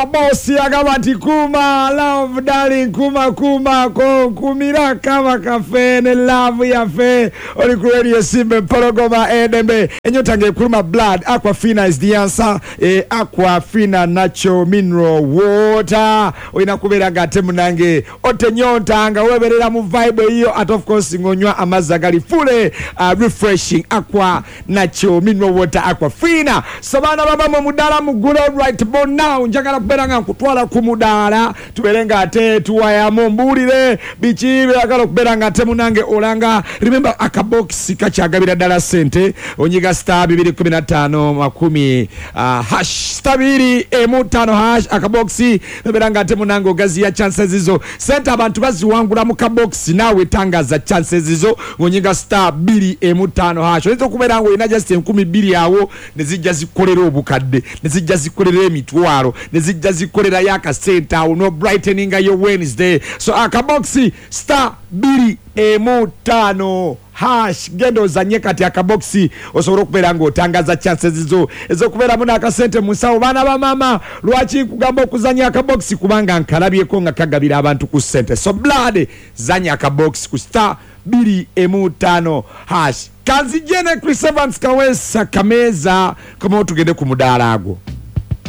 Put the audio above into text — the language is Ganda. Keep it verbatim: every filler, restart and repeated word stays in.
Bosi agabati kuma love darling kuma kuma ko kumira kama kafe ne love ya fe oli kuredio simbe porogoma edembe enyotange kuruma blood Aquafina is the answer e Aquafina natural mineral water oina kubera gate munange otenyotanga weberera mu vibe hiyo at of course ngonywa amazagali fule uh, refreshing aqua natural mineral water Aquafina sabana baba mu mudala mugule right bon now njagala kuberanga kutwala kumudala tuberenga ate tuwaya mumbulire bichibe akalo kuberanga ate munange olanga remember akabox kachagabira dala sente onyiga star bibiri kumi na tano makumi uh, hash star bibiri emu tano hash akaboxi tuberanga ate munange ogazi ya chances zizo sente abantu baziwangula mu kabox nawe tangaza chances zizo onyiga star bibiri emu tano hash olizo kuberanga ina just enkumi bbiri yawo nezijja zikolera obukadde nezijja zikolera emitwalo nezijja zikolera yaka senta no brightening your Wednesday so akaboxi star bibiri emu tano hash gendo zanye kati akaboxi osobola okubeera ng'otangaza chances zo ezokubera muna akasente musawo baana ba mama lwaki kugamba okuzanya akaboxi kubanga nkalabyeko nga kagabira abantu ku sente so blood zanya akaboxi ku star bibiri emu tano hash kanzijene Chris Evans Kawesa Kameza kama tugende ku mudaala ago.